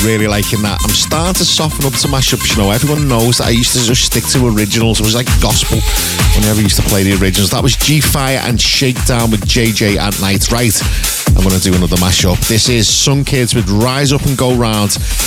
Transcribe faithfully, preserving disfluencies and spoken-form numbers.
really liking that. I'm starting to soften up to mashups, you know. Everyone knows that I used to just stick to originals. It was like gospel whenever I used to play the originals. That was G-Fire and Shakedown with J J at night. Right, I'm going to do another mashup. This is Sun Kids with Rise Up and Go Round.